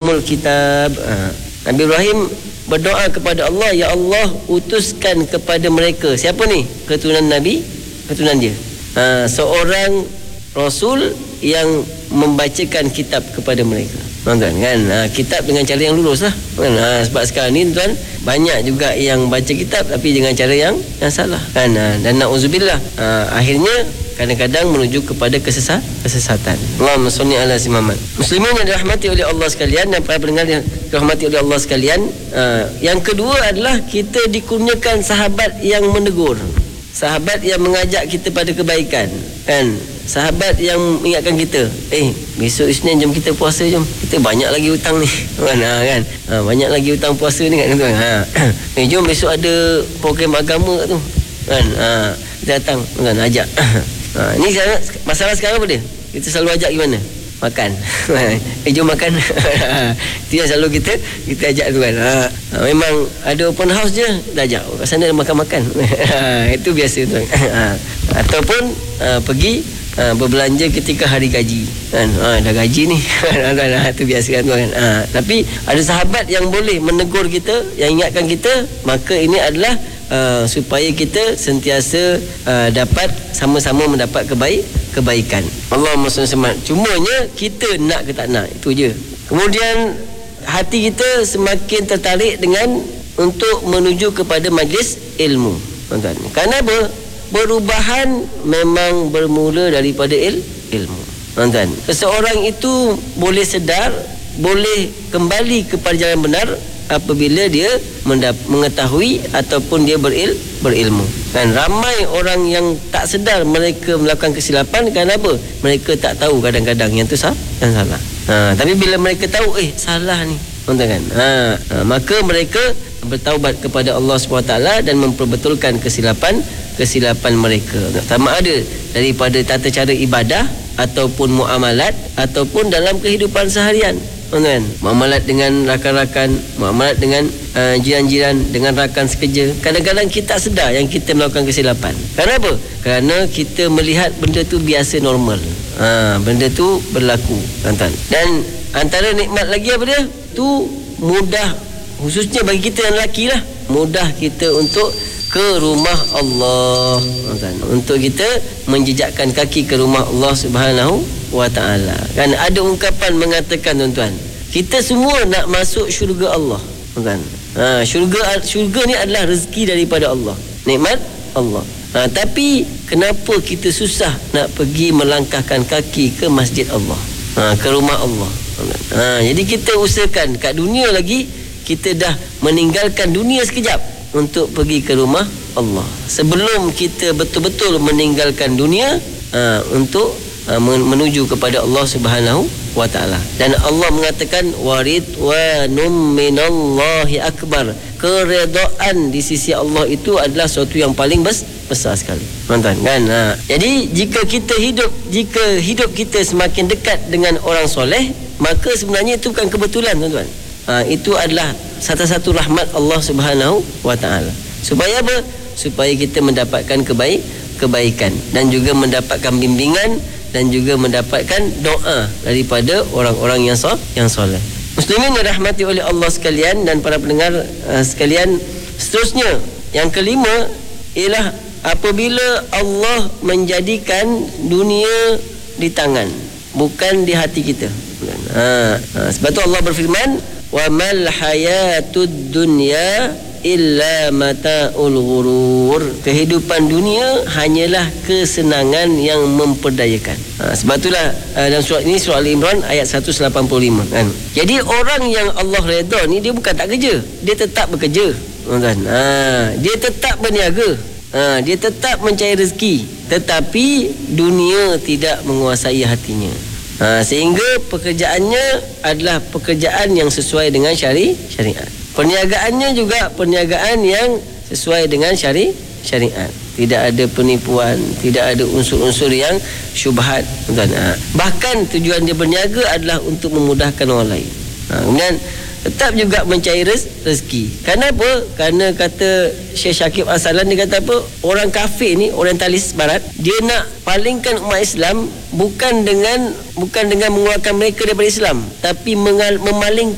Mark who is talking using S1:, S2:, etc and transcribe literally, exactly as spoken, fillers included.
S1: yu'timul kitab. Ha. Nabi Ibrahim berdoa kepada Allah, ya Allah, utuskan kepada mereka. Siapa ni? Keturunan Nabi, keturunan dia. Ha, seorang Rasul yang membacakan kitab kepada mereka. Tuan-tuan kan, ha, kitab dengan cara yang lurus lah kan? Ha, sebab sekarang ni tuan, banyak juga yang baca kitab tapi dengan cara yang yang salah kan, ha, dan na'udzubillah, ha, akhirnya kadang-kadang menuju kepada kesesat, kesesatan. Allahumma shalli ala Muhammad. Muslimin yang dirahmati oleh Allah sekalian dan para pendengar yang dirahmati oleh Allah sekalian, ha, yang kedua adalah kita dikurniakan sahabat yang menegur, sahabat yang mengajak kita pada kebaikan kan, sahabat yang mengingatkan kita, eh besok Isnin jom kita puasa, jom kita banyak lagi hutang ni kan, ha, kan? Ha, banyak lagi hutang puasa ni kan, tuan. Ha. Eh jom besok ada program agama tu kan, ha, kita datang kan, ajak. Ha, ni sekarang, masalah sekarang apa dia? Kita selalu ajak gimana? Makan. Eh jom makan. Itu yang selalu kita kita ajak tu kan. Ha, memang ada open house je dah ajak. Kat sana ada makan-makan. Itu biasa tu. Ha, ataupun ha, pergi ha, berbelanja ketika hari gaji kan. Ha, dah gaji ni. Itu biasa kan tu kan. Ha, tapi ada sahabat yang boleh menegur kita, yang ingatkan kita, maka ini adalah Uh, supaya kita sentiasa uh, dapat sama-sama mendapat kebaik kebaikan. Allahumma shalli alaihi wasallam. Cumanya kita nak ke tak nak, itu je. Kemudian hati kita semakin tertarik dengan untuk menuju kepada majlis ilmu. Tuan-tuan. Kerana apa? Perubahan memang bermula daripada il, ilmu. Tuan-tuan. Seseorang itu boleh sedar, boleh kembali kepada jalan benar apabila dia mendap- mengetahui ataupun dia beril- berilmu. Dan ramai orang yang tak sedar mereka melakukan kesilapan kerana apa? Mereka tak tahu kadang-kadang yang tu sah, yang salah. Ha, tapi bila mereka tahu, eh salah ni, tuan-tuan kan? Ha, ha, maka mereka bertaubat kepada Allah subhanahu wa taala dan memperbetulkan kesilapan kesilapan mereka. Sama ada daripada tata cara ibadah ataupun muamalat ataupun dalam kehidupan seharian. Tuan-tuan, muamalat dengan rakan-rakan, muamalat dengan uh, jiran-jiran, dengan rakan sekerja. Kadang-kadang kita tak sedar yang kita melakukan kesilapan. Kerana apa? Kerana kita melihat benda tu biasa, normal. Ha, benda tu berlaku, tuan-tuan. Dan antara nikmat lagi apa dia? Tu mudah, khususnya bagi kita yang lelaki lah, mudah kita untuk ke rumah Allah, tuan-tuan. Untuk kita menjejakkan kaki ke rumah Allah Subhanahu wa ta'ala. Kan ada ungkapan mengatakan, tuan-tuan, kita semua nak masuk syurga Allah, tuan-tuan. Ha, syurga syurga ni adalah rezeki daripada Allah, nikmat Allah. Ha, tapi kenapa kita susah nak pergi melangkahkan kaki ke masjid Allah, ha, ke rumah Allah, tuan-tuan. Ha, jadi kita usahakan kat dunia lagi, kita dah meninggalkan dunia sekejap untuk pergi ke rumah Allah sebelum kita betul-betul meninggalkan dunia, ha, untuk ha, menuju kepada Allah Subhanahu wa taala. Dan Allah mengatakan waridwanum minallahi akbar. Keredaan di sisi Allah itu adalah sesuatu yang paling bes, besar sekali, tuan-tuan kan. Ha. Jadi jika kita hidup jika hidup kita semakin dekat dengan orang soleh, maka sebenarnya itu bukan kebetulan, tuan-tuan. Ha, itu adalah satu-satu rahmat Allah Subhanahu wa taala. Supaya apa? Supaya kita mendapatkan kebaik kebaikan dan juga mendapatkan bimbingan dan juga mendapatkan doa daripada orang-orang yang so, yang soleh. Muslimin yang dirahmati oleh Allah sekalian dan para pendengar uh, sekalian, seterusnya yang kelima ialah apabila Allah menjadikan dunia di tangan, bukan di hati kita. Ha, ha, sebab tu Allah berfirman, wa mal hayatud dunya illa mata'ul ghurur. Kehidupan dunia hanyalah kesenangan yang memperdayakan. Ha, sebab itulah uh, dalam surah ini, surah Al-Imran ayat seratus lapan puluh lima kan. Jadi orang yang Allah redha ni, dia bukan tak kerja, dia tetap bekerja, tuan-tuan. Ha, dia tetap berniaga, ha, dia tetap mencari rezeki, tetapi dunia tidak menguasai hatinya. Ha, sehingga pekerjaannya adalah pekerjaan yang sesuai dengan syari syariat. Perniagaannya juga perniagaan yang sesuai dengan syari syariat. Tidak ada penipuan, tidak ada unsur-unsur yang syubhat. Ha, bahkan tujuan dia berniaga adalah untuk memudahkan orang lain. Ha, kemudian tetap juga mencari rez, rezeki. Kerana apa? Kerana kata Syekh Syakib Al-Salan, dia kata apa? Orang kafir ni, orientalis barat, dia nak palingkan umat Islam bukan dengan bukan dengan mengeluarkan mereka daripada Islam, tapi mengal, memalingkan